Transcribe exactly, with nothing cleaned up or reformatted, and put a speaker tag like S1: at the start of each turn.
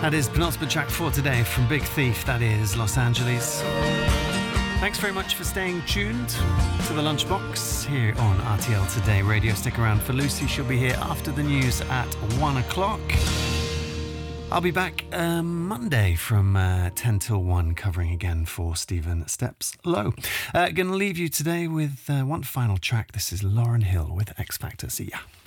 S1: That is penultimate track for today from Big Thief, that is Los Angeles. Thanks very much for staying tuned to the Lunchbox here on R T L Today Radio. Stick around for Lucy, she'll be here after the news at one o'clock. I'll be back uh, Monday from uh, ten till one, covering again for Stephen Steps Low. Uh, going to leave you today with uh, one final track. This is Lauryn Hill with X Factor. See ya.